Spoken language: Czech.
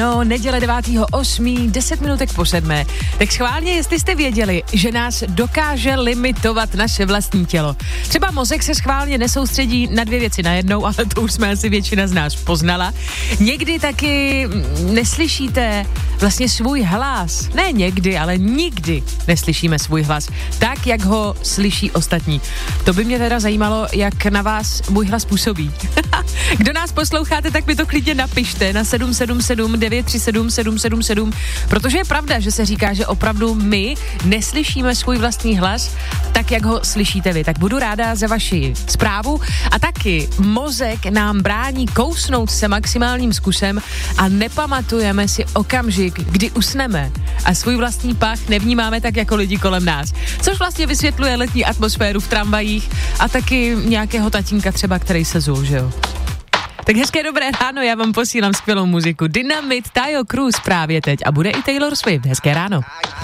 No, neděle 9.8., 10 minutek po 7. Tak schválně, jestli jste věděli, že nás dokáže limitovat naše vlastní tělo. Třeba mozek se schválně nesoustředí na 2 věci najednou, ale to už jsme asi většina z nás poznala. Někdy taky neslyšíte vlastně svůj hlas. Ne někdy, ale nikdy neslyšíme svůj hlas tak, jak ho slyší ostatní. To by mě teda zajímalo, jak na vás můj hlas působí. Kdo nás posloucháte, tak mi to klidně napište na 777 937 777, protože je pravda, že se říká, že opravdu my neslyšíme svůj vlastní hlas tak, jak ho slyšíte vy. Tak budu ráda za vaši zprávu a taky mozek nám brání kousnout se maximálním zkusem a nepamatujeme si okamžik, kdy usneme a svůj vlastní pach nevnímáme tak jako lidi kolem nás. Což vlastně vysvětluje letní atmosféru v tramvajích a taky nějakého tatínka třeba, který se zul, že jo? Tak hezké dobré ráno, já vám posílám skvělou muziku. Dynamit, Taio Cruz právě teď a bude i Taylor Swift. Hezké ráno.